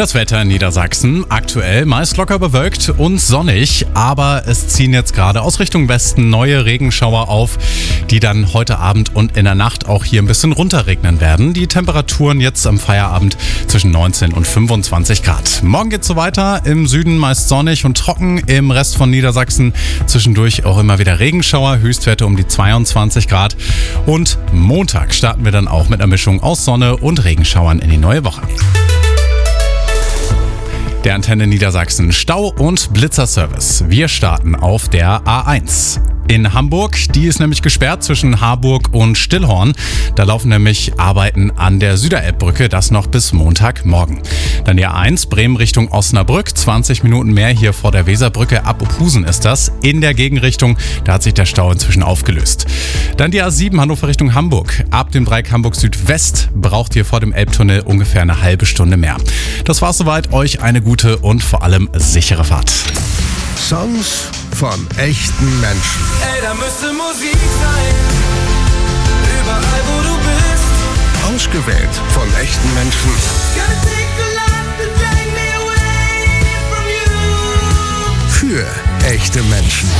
Das Wetter in Niedersachsen aktuell meist locker bewölkt und sonnig, aber es ziehen jetzt gerade aus Richtung Westen neue Regenschauer auf, die dann heute Abend und in der Nacht auch hier ein bisschen runterregnen werden. Die Temperaturen jetzt am Feierabend zwischen 19 und 25 Grad. Morgen geht's so weiter, im Süden meist sonnig und trocken, im Rest von Niedersachsen zwischendurch auch immer wieder Regenschauer, Höchstwerte um die 22 Grad. Und Montag starten wir dann auch mit einer Mischung aus Sonne und Regenschauern in die neue Woche. Der Antenne Niedersachsen Stau- und Blitzerservice. Wir starten auf der A1. In Hamburg, die ist nämlich gesperrt zwischen Harburg und Stillhorn. Da laufen nämlich Arbeiten an der Süderelbbrücke, das noch bis Montagmorgen. Dann die A1 Bremen Richtung Osnabrück, 20 Minuten mehr hier vor der Weserbrücke, ab Ophusen ist das. In der Gegenrichtung, da hat sich der Stau inzwischen aufgelöst. Dann die A7 Hannover Richtung Hamburg. Ab dem Dreieck Hamburg Südwest braucht ihr vor dem Elbtunnel ungefähr eine halbe Stunde mehr. Das war's soweit. Euch eine gute und vor allem sichere Fahrt. Songs von echten Menschen. Ey, da müsste Musik sein. Überall, wo du bist. Ausgewählt von echten Menschen. Gotta take a lot to take me away from you. Für echte Menschen.